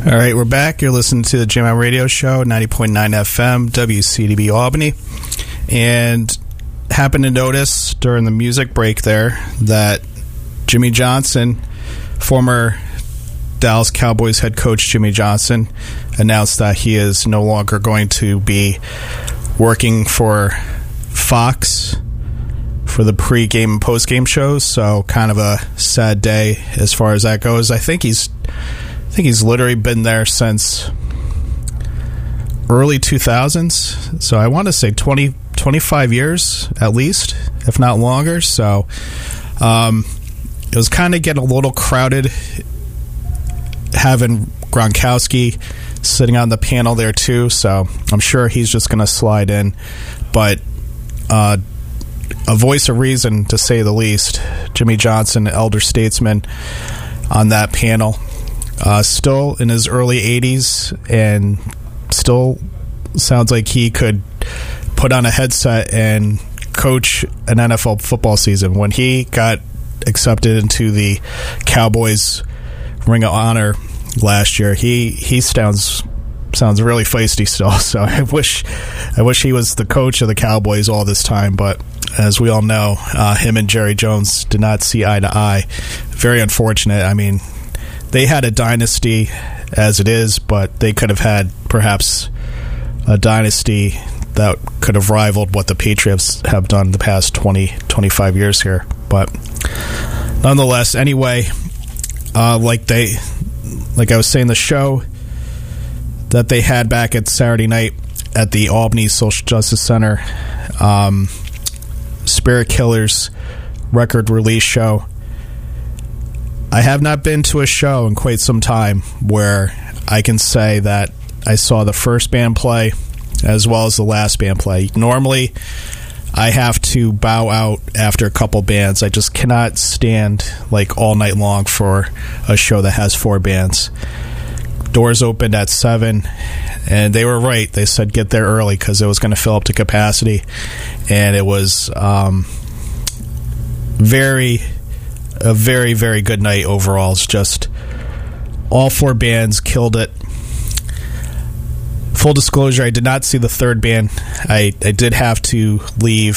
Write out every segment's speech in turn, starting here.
All right, we're back. You're listening to the Jam Out Radio Show, 90.9 FM, WCDB Albany. And happened to notice during the music break there that Jimmy Johnson, former Dallas Cowboys head coach Jimmy Johnson, announced that he is no longer going to be working for Fox for the pre-game and post-game shows. So kind of a sad day as far as that goes. I think he's literally been there since early 2000s. So I want to say 25 years at least, if not longer. So it was kind of getting a little crowded having Gronkowski sitting on the panel there too. So I'm sure he's just going to slide in. But a voice of reason, to say the least, Jimmy Johnson, elder statesman on that panel. Still in his early 80s and still sounds like he could put on a headset and coach an NFL football season. When he got accepted into the Cowboys Ring of Honor last year, he sounds really feisty still. So I wish he was the coach of the Cowboys all this time. But as we all know, him and Jerry Jones did not see eye to eye. Very unfortunate. I mean, they had a dynasty as it is, but they could have had perhaps a dynasty that could have rivaled what the Patriots have done the past 25 years here. But nonetheless, anyway, like I was saying, the show that they had back at Saturday night at the Albany Social Justice Center, Spirit Killers record release show. I have not been to a show in quite some time where I can say that I saw the first band play as well as the last band play. Normally, I have to bow out after a couple bands. I just cannot stand like all night long for a show that has 4 bands. Doors opened at 7, and they were right. They said get there early because it was going to fill up to capacity, and it was a very, very good night overall. It's just all 4 bands killed it. Full disclosure, I did not see the third band. I did have to leave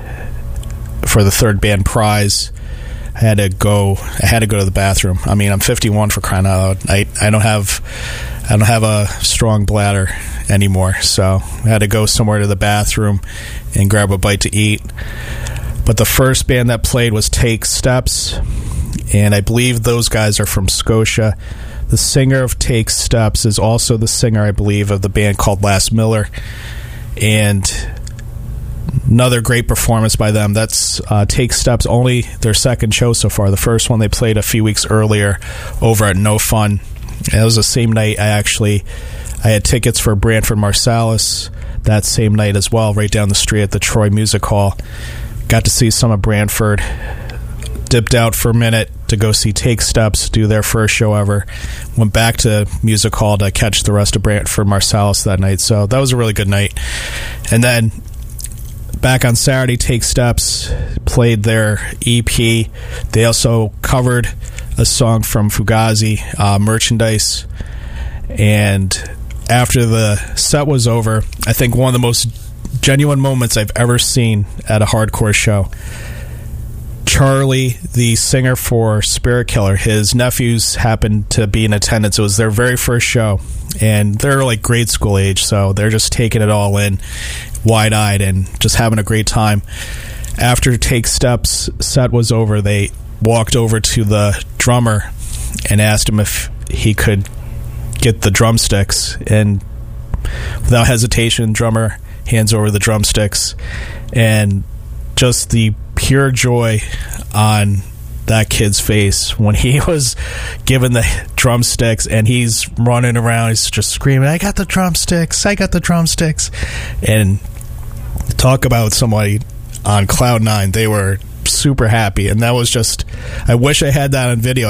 for the third band prize. I had to go to the bathroom. I mean, I'm 51 for crying out loud. I don't have a strong bladder anymore, so I had to go somewhere to the bathroom and grab a bite to eat. But the first band that played was Take Steps, and I believe those guys are from Scotia. The singer of Take Steps is also the singer, I believe, of the band called Last Miller. And another great performance by them. That's Take Steps, only their second show so far. The first one they played a few weeks earlier over at No Fun. And it was the same night I had tickets for Branford Marsalis that same night as well, right down the street at the Troy Music Hall. Got to see some of Branford. Dipped out for a minute to go see Take Steps do their first show ever. Went back to Music Hall to catch the rest of Branford Marsalis that night. So that was a really good night. And then back on Saturday, Take Steps played their EP. They also covered a song from Fugazi, Merchandise. And after the set was over, I think one of the most genuine moments I've ever seen at a hardcore show. Charlie, the singer for Spirit Killer, his nephews happened to be in attendance. It was their very first show, and they're like grade school age, so they're just taking it all in, wide-eyed, and just having a great time. After Take Steps set was over, they walked over to the drummer and asked him if he could get the drumsticks, and without hesitation, drummer hands over the drumsticks, and just the pure joy on that kid's face when he was given the drumsticks, and he's running around, he's just screaming, I got the drumsticks, and talk about somebody on cloud 9. They were super happy, and that was just, I wish I had that on video.